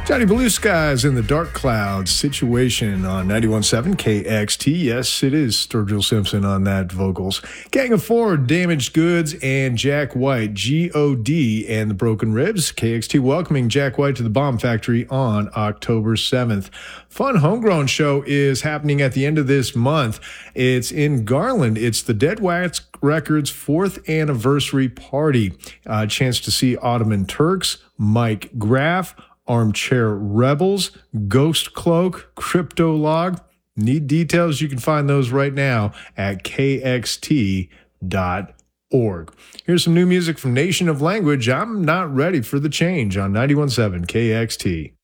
Johnny Blue Skies in the Dark Clouds situation on 91.7 KXT. Yes, it is Sturgill Simpson on that vocals. Gang of Four, Damaged Goods, and Jack White, G.O.D. and the Broken Ribs. KXT welcoming Jack White to the Bomb Factory on October 7th. Fun homegrown show is happening at the end of this month. It's in Garland. It's the Dead Wax Records 4th anniversary party. Chance to see Ottoman Turks, Mike Graff, Armchair Rebels, Ghost Cloak, Cryptolog. Need details? You can find those right now at kxt.org. Here's some new music from Nation of Language. I'm Not Ready for the Change on 91.7 KXT.